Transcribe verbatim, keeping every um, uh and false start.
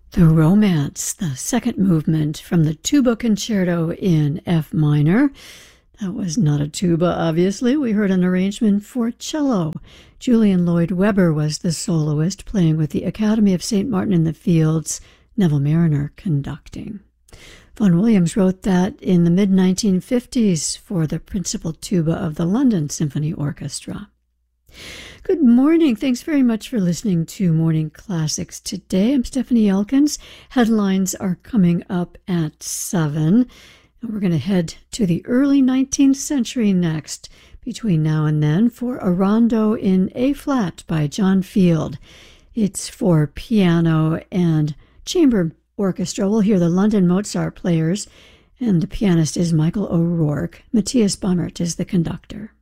The Romance, the second movement from the Tuba Concerto in F minor. That was not a tuba, obviously. We heard an arrangement for cello. Julian Lloyd Webber was the soloist, playing with the Academy of Saint Martin in the Fields, Neville Marriner conducting. Vaughan Williams wrote that in the mid nineteen fifties for the principal tuba of the London Symphony Orchestra. Good morning. Thanks very much for listening to Morning Classics today. I'm Stephanie Elkins. Headlines are coming up at seven. And we're going to head to the early nineteenth century next. Between now and then for a rondo in A-flat by John Field. It's for piano and chamber orchestra. We'll hear the London Mozart players, and the pianist is Michael O'Rourke. Matthias Baumert is the conductor.